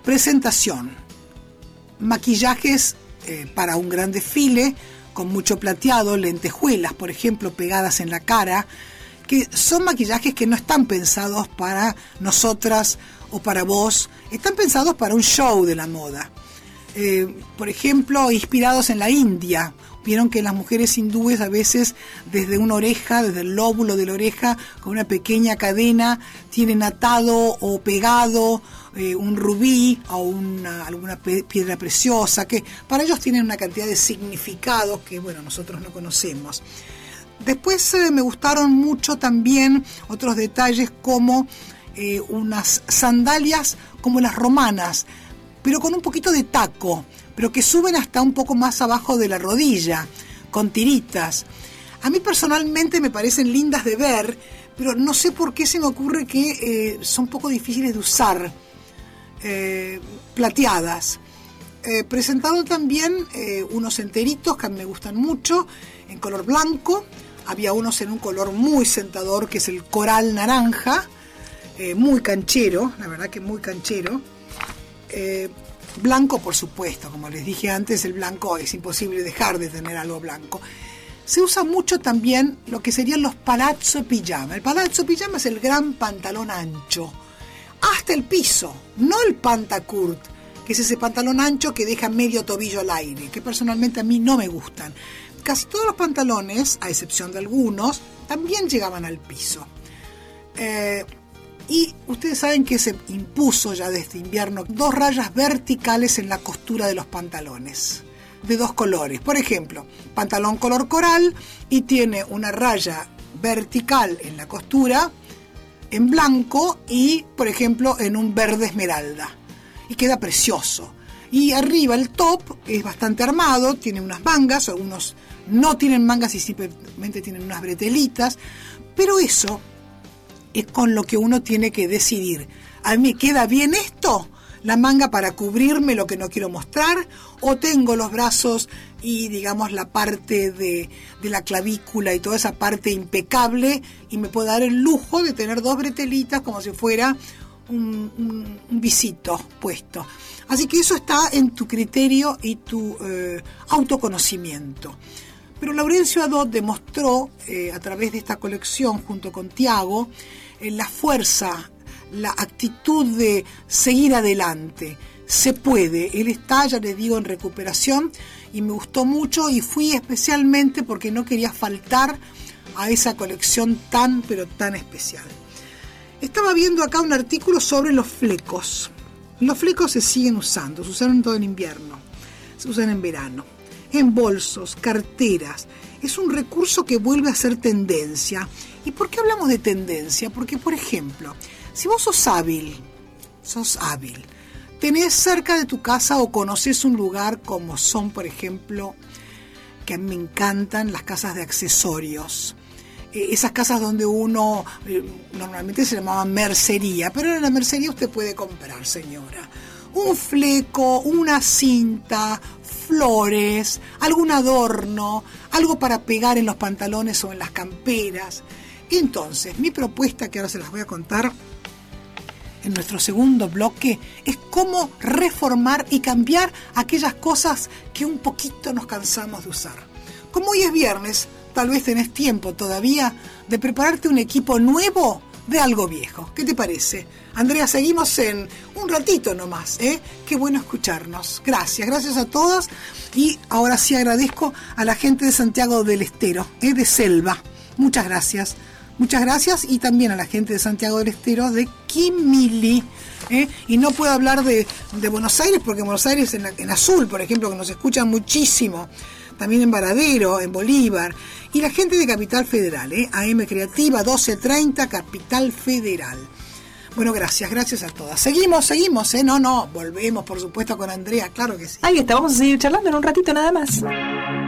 presentación, maquillajes para un gran desfile, con mucho plateado, lentejuelas, por ejemplo, pegadas en la cara, que son maquillajes que no están pensados para nosotras o para vos, están pensados para un show de la moda. Por ejemplo, inspirados en la India. Vieron que las mujeres hindúes a veces desde una oreja, desde el lóbulo de la oreja, con una pequeña cadena, tienen atado o pegado un rubí o alguna piedra preciosa, que para ellos tienen una cantidad de significados que, bueno, nosotros no conocemos. Después me gustaron mucho también otros detalles como unas sandalias como las romanas, pero con un poquito de taco, pero que suben hasta un poco más abajo de la rodilla, con tiritas. A mí personalmente me parecen lindas de ver, pero no sé por qué se me ocurre que son un poco difíciles de usar, plateadas. Presentaron también unos enteritos que a mí me gustan mucho, en color blanco. Había unos en un color muy sentador, que es el coral naranja, muy canchero, la verdad que muy canchero. Blanco, por supuesto, como les dije antes, el blanco es imposible dejar de tener algo blanco. Se usa mucho también lo que serían los palazzo pijama. El palazzo pijama es el gran pantalón ancho, hasta el piso, no el pantacourt, que es ese pantalón ancho que deja medio tobillo al aire, que personalmente a mí no me gustan. Casi todos los pantalones, a excepción de algunos, también llegaban al piso. Y ustedes saben que se impuso ya desde invierno 2 rayas verticales en la costura de los pantalones, de 2 colores. Por ejemplo, pantalón color coral y tiene una raya vertical en la costura en blanco y, por ejemplo, en un verde esmeralda. Y queda precioso. Y arriba el top es bastante armado, tiene unas mangas, algunos no tienen mangas y simplemente tienen unas bretelitas, pero eso es con lo que uno tiene que decidir. ¿A mí me queda bien esto? ¿La manga para cubrirme lo que no quiero mostrar? ¿O tengo los brazos y, digamos, la parte de la clavícula y toda esa parte impecable y me puedo dar el lujo de tener 2 bretelitas como si fuera un visito puesto? Así que eso está en tu criterio y tu autoconocimiento. Pero Laurencio Adot demostró a través de esta colección junto con Tiago la fuerza, la actitud de seguir adelante. Se puede. Él está, ya les digo, en recuperación y me gustó mucho y fui especialmente porque no quería faltar a esa colección tan, pero tan especial. Estaba viendo acá un artículo sobre los flecos. Los flecos se siguen usando, se usaron todo el invierno, se usan en verano, en bolsos, carteras. Es un recurso que vuelve a ser tendencia. ¿Y por qué hablamos de tendencia? Porque, por ejemplo, si vos sos hábil, tenés cerca de tu casa o conocés un lugar como son, por ejemplo, que a mí me encantan las casas de accesorios. Esas casas donde uno normalmente se llamaban mercería, pero en la mercería usted puede comprar, señora, un fleco, una cinta, flores, algún adorno, algo para pegar en los pantalones o en las camperas. Entonces, mi propuesta, que ahora se las voy a contar en nuestro segundo bloque, es cómo reformar y cambiar aquellas cosas que un poquito nos cansamos de usar. Como hoy es viernes, tal vez tenés tiempo todavía de prepararte un equipo nuevo de algo viejo. ¿Qué te parece? Andrea, seguimos en un ratito nomás, ¿eh? Qué bueno escucharnos. Gracias a todas. Y ahora sí agradezco a la gente de Santiago del Estero, de Selva. Muchas gracias. Muchas gracias. Y también a la gente de Santiago del Estero, de Quimili. Y no puedo hablar de Buenos Aires, porque en Buenos Aires, en Azul, por ejemplo, que nos escuchan muchísimo. También en Varadero, en Bolívar. Y la gente de Capital Federal, AM Creativa 1230, Capital Federal. Bueno, gracias a todas. Seguimos, volvemos, por supuesto, con Andrea, claro que sí. Ahí está, vamos a seguir charlando en un ratito nada más.